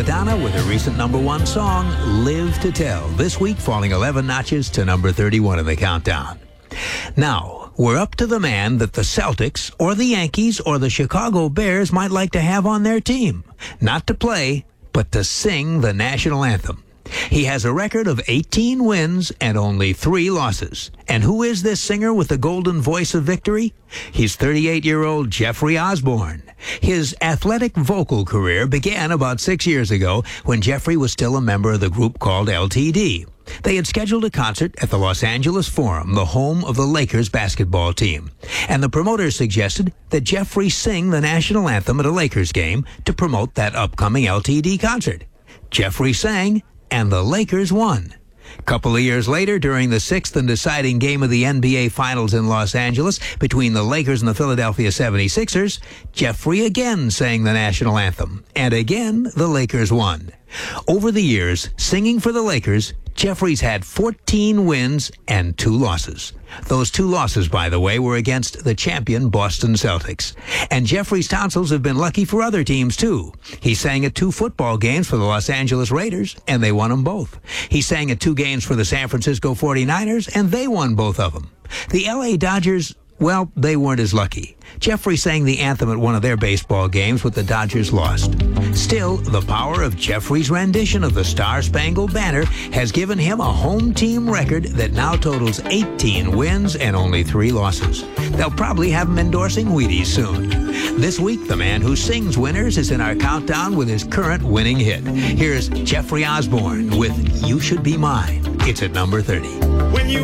Madonna with her recent #1 song, Live to Tell. This week, falling 11 notches to number 31 in the countdown. Now, we're up to the man that the Celtics or the Yankees or the Chicago Bears might like to have on their team. Not to play, but to sing the national anthem. He has a record of 18 wins and only 3 losses. And who is this singer with the golden voice of victory? He's 38-year-old Jeffrey Osborne. His athletic vocal career began about 6 years ago when Jeffrey was still a member of the group called LTD. They had scheduled a concert at the Los Angeles Forum, the home of the Lakers basketball team. And the promoters suggested that Jeffrey sing the national anthem at a Lakers game to promote that upcoming LTD concert. Jeffrey sang, and the Lakers won. A couple of years later, during the 6th and deciding game of the NBA Finals in Los Angeles between the Lakers and the Philadelphia 76ers, Jeffrey again sang the national anthem. And again, the Lakers won. Over the years, singing for the Lakers, Jeffrey's had 14 wins and 2 losses. Those 2 losses, by the way, were against the champion Boston Celtics. And Jeffrey's tonsils have been lucky for other teams, too. He sang at 2 football games for the Los Angeles Raiders, and they won them both. He sang at 2 games for the San Francisco 49ers, and they won both of them. The LA Dodgers, well, they weren't as lucky. Jeffrey sang the anthem at one of their baseball games, but the Dodgers lost. Still, the power of Jeffrey's rendition of the Star-Spangled Banner has given him a home team record that now totals 18 wins and only 3 losses. They'll probably have him endorsing Wheaties soon. This week, the man who sings winners is in our countdown with his current winning hit. Here's Jeffrey Osborne with You Should Be Mine. It's at number 30.